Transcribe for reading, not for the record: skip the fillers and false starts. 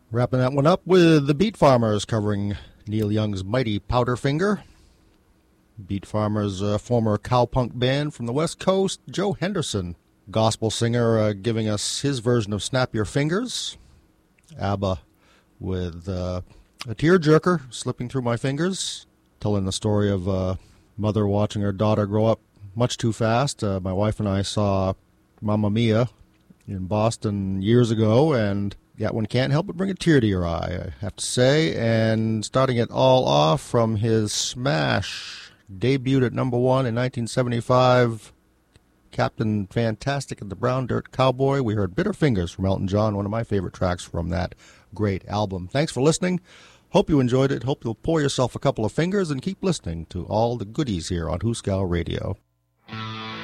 Wrapping that one up with the Beat Farmers covering Neil Young's Mighty Powderfinger. Beat Farmers, a former cowpunk band from the West Coast. Joe Henderson, gospel singer, giving us his version of Snap Your Fingers. ABBA with a tearjerker slipping through my fingers, telling the story of a mother watching her daughter grow up much too fast. My wife and I saw Mamma Mia in Boston years ago, and that one can't help but bring a tear to your eye, I have to say. And starting it all off from his smash, debuted at number one in 1975, Captain Fantastic and the Brown Dirt Cowboy, we heard Bitter Fingers from Elton John, one of my favorite tracks from that great album. Thanks for listening. Hope you enjoyed it. Hope you'll pour yourself a couple of fingers and keep listening to all the goodies here on Hooskow Radio.